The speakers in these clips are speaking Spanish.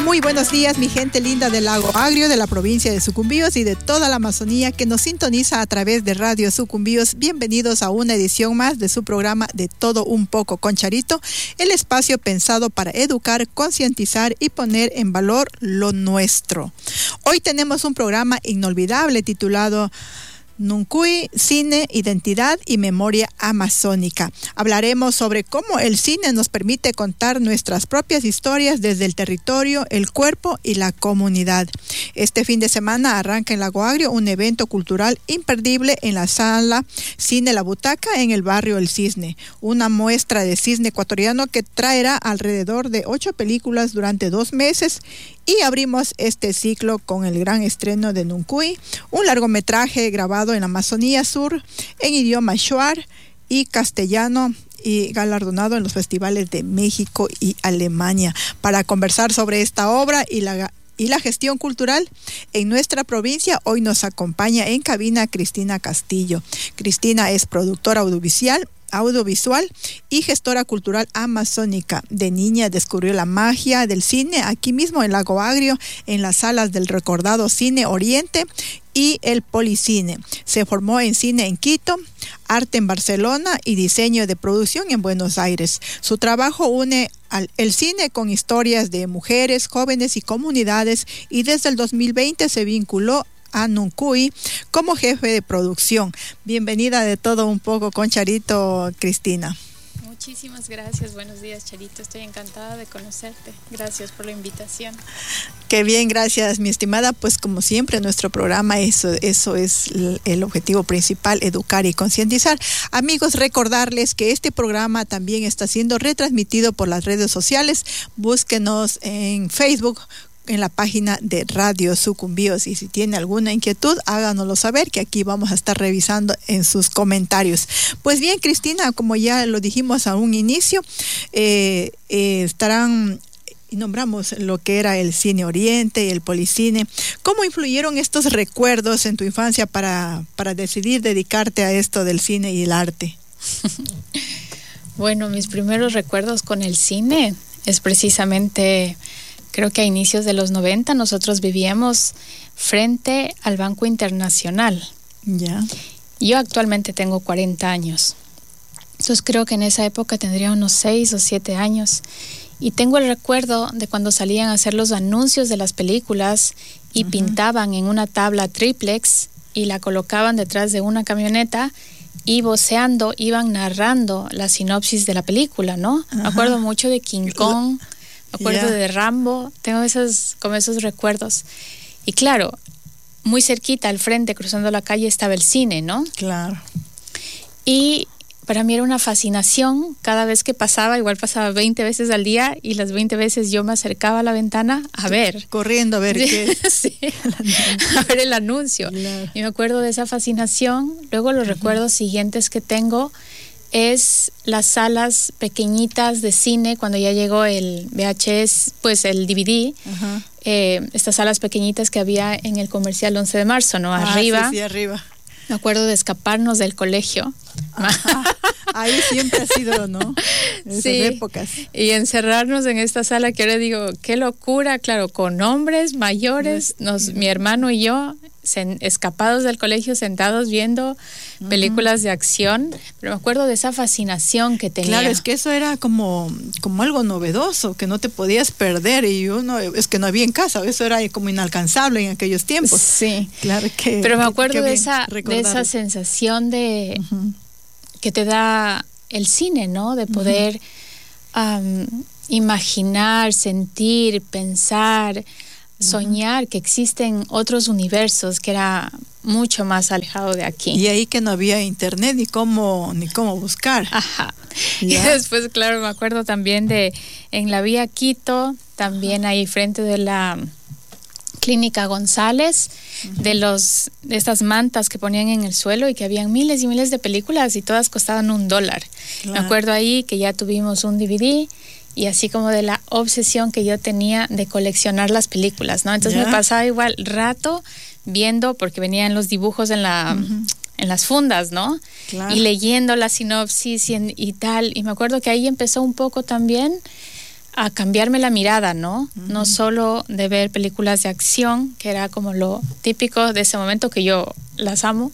Muy buenos días, mi gente linda del Lago Agrio, de la provincia de Sucumbíos y de toda la Amazonía que nos sintoniza a través de Radio Sucumbíos. Bienvenidos a una edición más de su programa De Todo Un Poco con Charito, el espacio pensado para educar, concientizar y poner en valor lo nuestro. Hoy tenemos un programa inolvidable titulado Nuncuy, Cine, Identidad y Memoria Amazónica. Hablaremos sobre cómo el cine nos permite contar nuestras propias historias desde el territorio, el cuerpo y la comunidad. Este fin de semana arranca en Lago Agrio un evento cultural imperdible en la sala Cine La Butaca en el barrio El Cisne. Una muestra de cine ecuatoriano que traerá alrededor de 8 películas durante 2 meses. Y abrimos este ciclo con el gran estreno de Nuncuy, un largometraje grabado en la Amazonía Sur en idioma shuar y castellano y galardonado en los festivales de México y Alemania. Para conversar sobre esta obra y la gestión cultural en nuestra provincia, hoy nos acompaña en cabina Cristina Castillo. Cristina es productora audiovisual y gestora cultural amazónica. De niña descubrió la magia del cine aquí mismo en Lago Agrio, en las salas del recordado Cine Oriente y el Policine. Se formó en cine en Quito, arte en Barcelona y diseño de producción en Buenos Aires. Su trabajo une el cine con historias de mujeres, jóvenes y comunidades, y desde el 2020 se vinculó a Nuncuy como jefe de producción. Bienvenida De Todo Un Poco con Charito, Cristina. Muchísimas gracias, buenos días, Charito, estoy encantada de conocerte, gracias por la invitación. Qué bien, gracias, mi estimada. Pues como siempre, nuestro programa, eso es el objetivo principal, educar y concientizar. Amigos, recordarles que este programa también está siendo retransmitido por las redes sociales. Búsquenos en Facebook en la página de Radio Sucumbíos, y si tiene alguna inquietud, háganoslo saber, que aquí vamos a estar revisando en sus comentarios. Pues bien, Cristina, como ya lo dijimos a un inicio, estarán y nombramos lo que era el Cine Oriente y el Policine. ¿Cómo influyeron estos recuerdos en tu infancia para decidir dedicarte a esto del cine y el arte? Bueno, mis primeros recuerdos con el cine es precisamente, creo que a inicios de los 90 nosotros vivíamos frente al Banco Internacional. Ya. Yo actualmente tengo 40 años. Entonces creo que en esa época tendría unos 6 o 7 años. Y tengo el recuerdo de cuando salían a hacer los anuncios de las películas y pintaban en una tabla triplex y la colocaban detrás de una camioneta y voceando iban narrando la sinopsis de la película, ¿no? Me acuerdo mucho de King Kong. Me acuerdo de Rambo, tengo esos recuerdos. Y claro, muy cerquita al frente, cruzando la calle, estaba el cine, ¿no? Claro. Y para mí era una fascinación, cada vez que pasaba, igual pasaba 20 veces al día, y las 20 veces yo me acercaba a la ventana a ver. Corriendo a ver qué. Sí, a ver el anuncio. Claro. Y me acuerdo de esa fascinación. Luego los recuerdos siguientes que tengo es las salas pequeñitas de cine cuando ya llegó el VHS, pues el DVD, estas salas pequeñitas que había en el comercial 11 de marzo, ¿no? Arriba. Sí, arriba. Me acuerdo de escaparnos del colegio. Ahí siempre ha sido, ¿no? Esas épocas. Y encerrarnos en esta sala que ahora digo, qué locura, claro, con hombres mayores, mi hermano y yo, escapados del colegio, sentados viendo películas de acción. Pero me acuerdo de esa fascinación que tenía. Claro, es que eso era como algo novedoso, que no te podías perder, y es que no había en casa, eso era como inalcanzable en aquellos tiempos. Sí, claro que. Pero me acuerdo de esa sensación de que te da el cine, ¿no? De poder imaginar, sentir, pensar, soñar que existen otros universos, que era mucho más alejado de aquí. Y ahí que no había internet ni cómo buscar. Ajá. Y después, claro, me acuerdo también de en la vía Quito, también ahí frente de la Clínica González, de estas mantas que ponían en el suelo y que habían miles y miles de películas y todas costaban $1. Claro. Me acuerdo ahí que ya tuvimos un DVD. Y así como de la obsesión que yo tenía de coleccionar las películas, ¿no? Entonces me pasaba igual rato viendo, porque venían los dibujos en las fundas, ¿no? Claro. Y leyendo la sinopsis y tal. Y me acuerdo que ahí empezó un poco también a cambiarme la mirada, ¿no? No solo de ver películas de acción, que era como lo típico de ese momento, que yo las amo.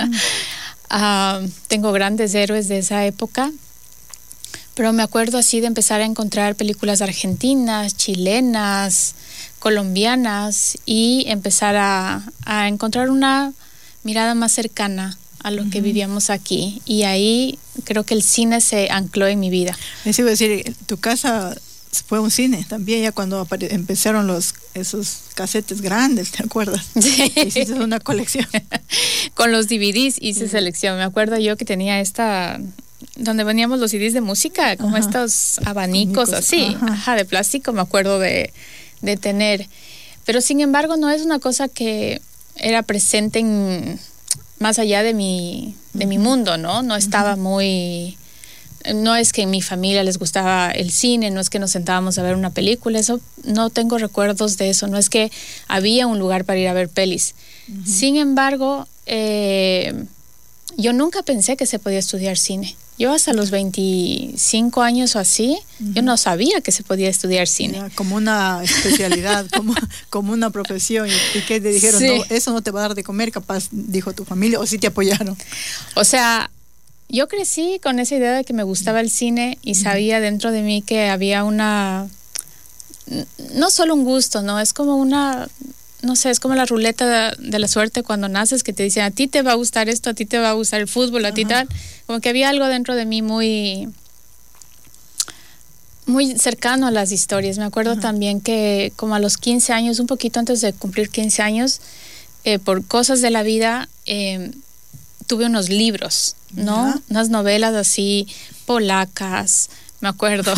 Tengo grandes héroes de esa época, pero me acuerdo así de empezar a encontrar películas argentinas, chilenas, colombianas, y empezar a encontrar una mirada más cercana a lo que vivíamos aquí. Y ahí creo que el cine se ancló en mi vida. Les iba a decir, tu casa fue un cine también, ya cuando empezaron esos casetes grandes, ¿te acuerdas? Sí. Hiciste una colección. Con los DVDs hice selección. Me acuerdo yo que tenía donde veníamos los CDs de música, como estos abanicos así, de plástico, me acuerdo de tener. Pero sin embargo no es una cosa que era presente más allá de mi mundo, ¿no? No estaba muy... No es que en mi familia les gustaba el cine, no es que nos sentábamos a ver una película, eso no tengo recuerdos de eso, no es que había un lugar para ir a ver pelis. Sin embargo, yo nunca pensé que se podía estudiar cine. Yo hasta los 25 años o así, yo no sabía que se podía estudiar cine. Ya, como una especialidad, como una profesión. ¿Y qué te dijeron? Sí. No, eso no te va a dar de comer, capaz, dijo tu familia, o sí te apoyaron. O sea, yo crecí con esa idea de que me gustaba el cine y sabía dentro de mí que había no solo un gusto, ¿no? Es como no sé, es como la ruleta de la suerte cuando naces, que te dicen, a ti te va a gustar esto, a ti te va a gustar el fútbol, a ti tal. Como que había algo dentro de mí muy, muy cercano a las historias. Me acuerdo también que como a los 15 años, un poquito antes de cumplir 15 años, por cosas de la vida, tuve unos libros, ¿no? Unas novelas así polacas, me acuerdo.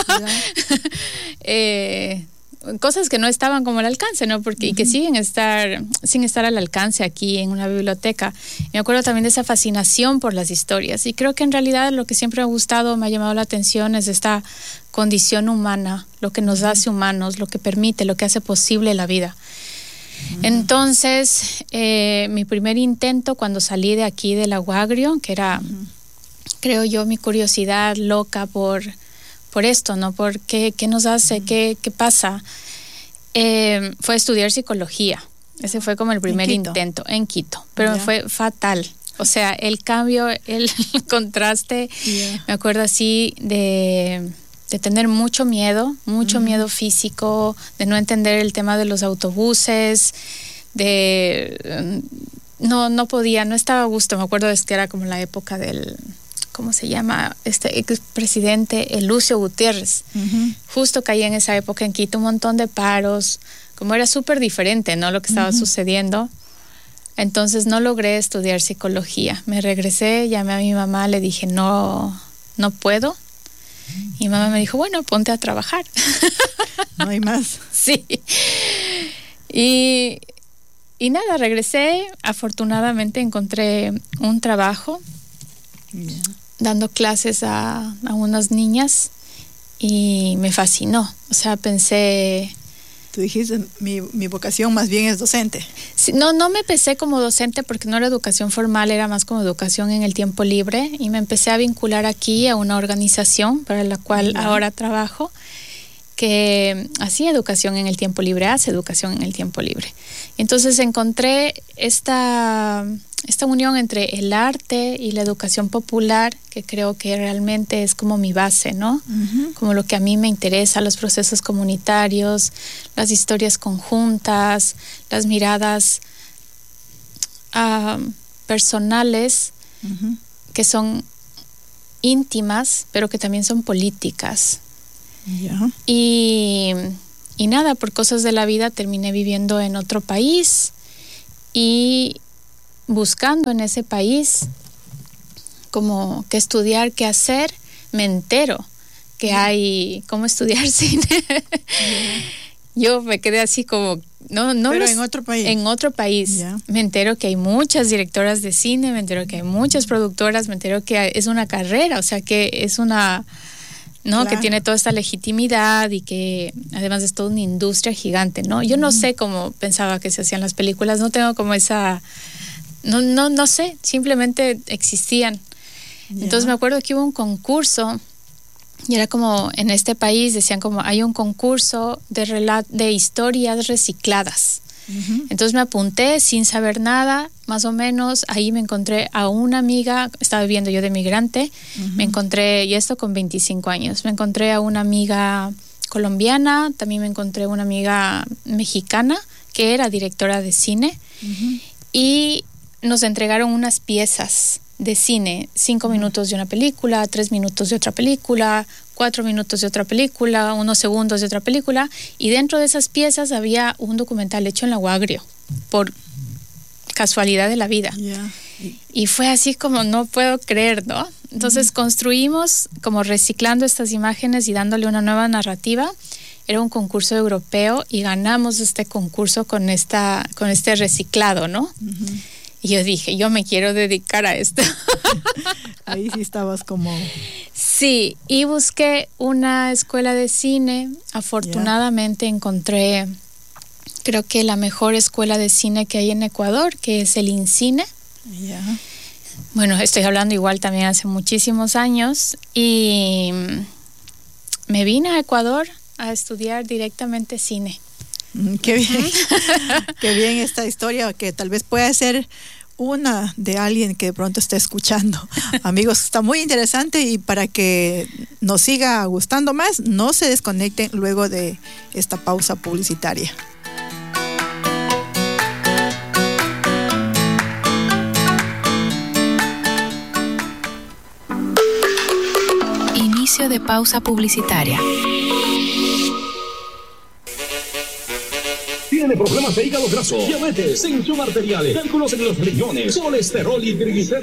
Cosas que no estaban como al alcance, ¿no? Porque y que sin estar al alcance aquí en una biblioteca. Me acuerdo también de esa fascinación por las historias. Y creo que en realidad lo que siempre me ha gustado, me ha llamado la atención, es esta condición humana, lo que nos hace humanos, lo que permite, lo que hace posible la vida. Entonces, mi primer intento cuando salí de aquí de la UAgrio, que era, creo yo, mi curiosidad loca por esto, ¿no? Por qué nos hace, qué pasa, fue estudiar psicología. Ese fue como el primer intento en Quito, pero me fue fatal. O sea, el cambio, el contraste, me acuerdo así de tener mucho miedo físico, de no entender el tema de los autobuses, no podía, no estaba a gusto. Me acuerdo que era como la época del, ¿cómo se llama? Este expresidente Lucio Gutiérrez. Justo caí en esa época en Quito, un montón de paros, como era súper diferente, ¿no? Lo que estaba sucediendo. Entonces no logré estudiar psicología. Me regresé, llamé a mi mamá, le dije, no puedo. Y mamá me dijo, bueno, ponte a trabajar. No hay más. Sí. Y nada, regresé. Afortunadamente encontré un trabajo dando clases a unas niñas y me fascinó. O sea, pensé... Tú dijiste, mi vocación más bien es docente. Sí, no me pensé como docente porque no era educación formal, era más como educación en el tiempo libre, y me empecé a vincular aquí a una organización para la cual ahora trabajo, que hacía educación en el tiempo libre, hace educación en el tiempo libre. Entonces encontré esta unión entre el arte y la educación popular, que creo que realmente es como mi base, ¿no? Como lo que a mí me interesa, los procesos comunitarios, las historias conjuntas, las miradas personales, que son íntimas, pero que también son políticas. Y nada, por cosas de la vida terminé viviendo en otro país y buscando en ese país como qué estudiar, qué hacer, me entero que hay cómo estudiar cine. Yo me quedé así como pero en otro país. En otro país. Me entero que hay muchas directoras de cine, me entero que hay muchas productoras, me entero que es una carrera, o sea que es una... ¿no? Claro. Que tiene toda esta legitimidad y que además es toda una industria gigante, ¿no? Yo no sé cómo pensaba que se hacían las películas, no tengo como esa... No sé, simplemente existían. Entonces me acuerdo que hubo un concurso Y era como, en este país decían como, hay un concurso de historias recicladas. Uh-huh. Entonces me apunté sin saber nada, más o menos. Ahí me encontré a una amiga, estaba viviendo yo de migrante. Uh-huh. Me encontré, y esto con 25 años, me encontré a una amiga colombiana, también me encontré una amiga mexicana que era directora de cine. Uh-huh. Y nos entregaron unas piezas de cine, 5 minutos de una película, 3 minutos de otra película, 4 minutos de otra película, unos segundos de otra película, y dentro de esas piezas había un documental hecho en la UAgrio, por casualidad de la vida. Yeah. Y fue así como, no puedo creer, ¿no? Entonces construimos como reciclando estas imágenes y dándole una nueva narrativa. Era un concurso europeo y ganamos este concurso con este reciclado, ¿no? Uh-huh. Y yo dije, yo me quiero dedicar a esto. Ahí sí estabas como... Sí, y busqué una escuela de cine. Afortunadamente encontré, creo que la mejor escuela de cine que hay en Ecuador, que es el INCINE. Bueno, estoy hablando igual también hace muchísimos años. Y me vine a Ecuador a estudiar directamente cine. Qué bien, qué bien esta historia, que tal vez pueda ser una de alguien que de pronto esté escuchando. Amigos, está muy interesante, y para que nos siga gustando más, no se desconecten luego de esta pausa publicitaria. Inicio de pausa publicitaria. Tiene problemas de hígado graso, diabetes, tensión arterial, cálculos en los riñones, colesterol y triglicéridos.